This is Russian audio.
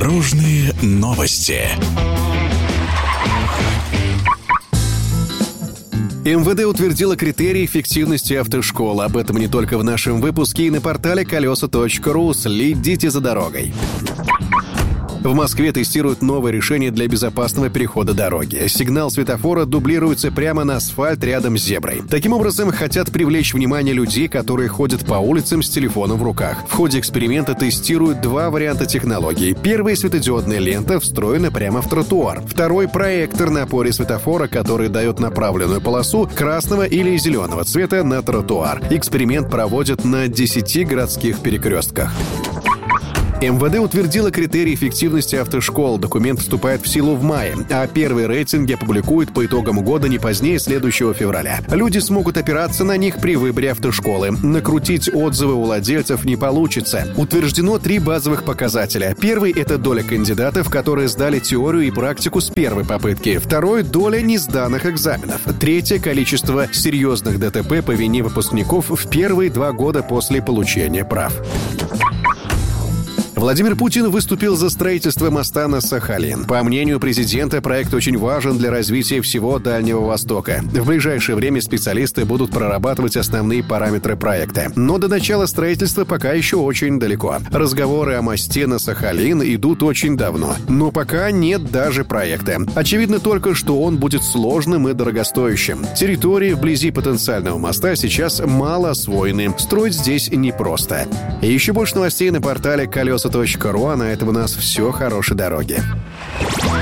Дорожные новости. МВД утвердила критерии эффективности автошкол. Об этом не только в нашем выпуске и на портале колеса.ру. Следите за дорогой. В Москве тестируют новое решение для безопасного перехода дороги. Сигнал светофора дублируется прямо на асфальт рядом с зеброй. Таким образом, хотят привлечь внимание людей, которые ходят по улицам с телефоном в руках. В ходе эксперимента тестируют два варианта технологии. Первый — светодиодная лента, встроена прямо в тротуар. Второй — проектор на опоре светофора, который дает направленную полосу красного или зеленого цвета на тротуар. Эксперимент проводят на 10 городских перекрестках. МВД утвердила критерии эффективности автошкол. Документ вступает в силу в мае, а первые рейтинги опубликуют по итогам года не позднее следующего февраля. Люди смогут опираться на них при выборе автошколы. Накрутить отзывы у владельцев не получится. Утверждено 3 базовых показателя. Первый — это доля кандидатов, которые сдали теорию и практику с первой попытки. Второй — доля несданных экзаменов. Третье — количество серьезных ДТП по вине выпускников в первые 2 года после получения прав. Владимир Путин выступил за строительство моста на Сахалин. По мнению президента, проект очень важен для развития всего Дальнего Востока. В ближайшее время специалисты будут прорабатывать основные параметры проекта. Но до начала строительства пока еще очень далеко. Разговоры о мосте на Сахалин идут очень давно. Но пока нет даже проекта. Очевидно только, что он будет сложным и дорогостоящим. Территории вблизи потенциального моста сейчас мало освоены. Строить здесь непросто. И еще больше новостей на портале колеса.ру. А на этом у нас все. Хорошей дороги.